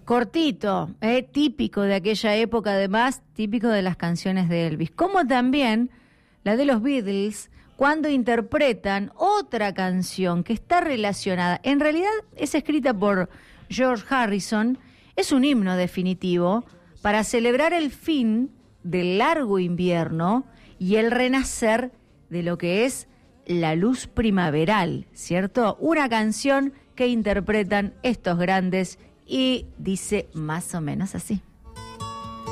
Cortito, típico de aquella época, además, típico de las canciones de Elvis. Como también la de los Beatles, cuando interpretan otra canción que está relacionada. En realidad es escrita por George Harrison, es un himno definitivo para celebrar el fin del largo invierno y el renacer de lo que es la luz primaveral, ¿cierto? Una canción que interpretan estos grandes y dice más o menos así.